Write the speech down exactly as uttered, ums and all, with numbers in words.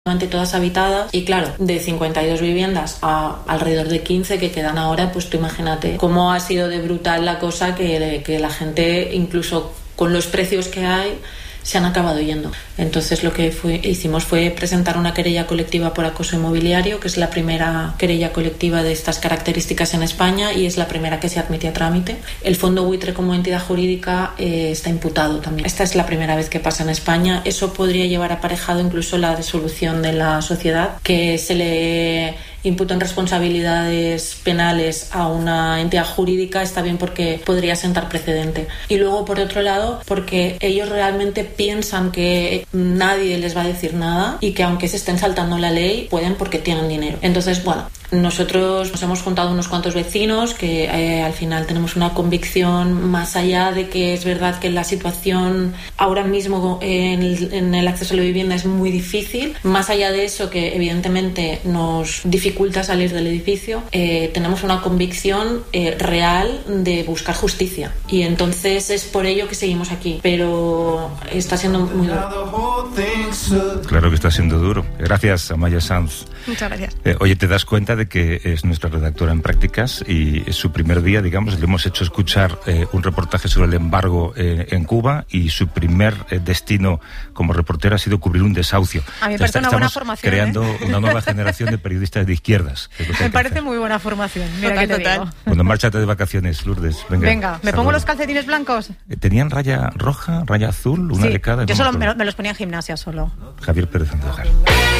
todas habitadas, y claro, de cincuenta y dos viviendas a alrededor de quince que quedan ahora, pues tú imagínate cómo ha sido de brutal la cosa, que, que la gente, incluso con los precios que hay, se han acabado yendo. Entonces lo que fue, hicimos fue presentar una querella colectiva por acoso inmobiliario, que es la primera querella colectiva de estas características en España y es la primera que se admite a trámite. El Fondo Buitre como entidad jurídica eh, está imputado también. Esta es la primera vez que pasa en España. Eso podría llevar aparejado incluso la disolución de la sociedad, que se le imputan responsabilidades penales a una entidad jurídica. Está bien porque podría sentar precedente. Y luego, por otro lado, porque ellos realmente piensan que nadie les va a decir nada y que aunque se estén saltando la ley, pueden porque tienen dinero. Entonces, bueno, nosotros nos hemos juntado unos cuantos vecinos que eh, al final tenemos una convicción, más allá de que es verdad que la situación ahora mismo en el, en el acceso a la vivienda es muy difícil, más allá de eso, que evidentemente nos dificulta salir del edificio, eh, tenemos una convicción eh, real de buscar justicia, y entonces es por ello que seguimos aquí, pero está siendo muy duro. Claro que está siendo duro. Gracias, Amaya Sanz. Muchas gracias. Eh, oye, te das cuenta de que es nuestra redactora en prácticas y es su primer día, digamos, le hemos hecho escuchar eh, un reportaje sobre el embargo eh, en Cuba, y su primer eh, destino como reportera ha sido cubrir un desahucio. A mí me parece una buena formación. Estamos creando ¿eh? una nueva generación de periodistas de izquierdas. Que es lo que me hay que parece hacer. muy buena formación. Mira Total, que te total. digo. Bueno, márchate de vacaciones, Lourdes. Venga, Venga, ¿me pongo los calcetines blancos? Eh, ¿Tenían raya roja, raya azul, una Sí, de cada? yo No solo me me, acuerdo. me los ponía en gimnasia solo. Javier Pérez Andújar.